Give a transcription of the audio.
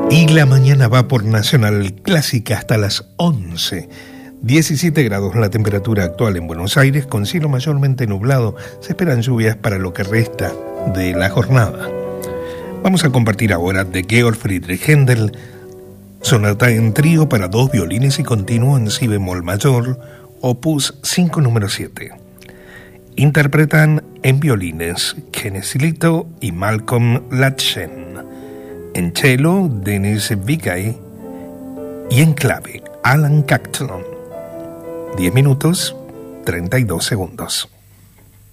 Y la mañana va por Nacional Clásica hasta las 11. 17 grados la temperatura actual en Buenos Aires, con cielo mayormente nublado. Se esperan lluvias para lo que resta de la jornada. Vamos a compartir ahora de Georg Friedrich Händel, sonata en trío para dos violines y continuo en si bemol mayor, opus 5 número 7. Interpretan en violines Kenneth Lito y Malcolm Latchen. En cello, Denis Vigay, y en clave, Alan Cacton. 10 minutos, 32 segundos.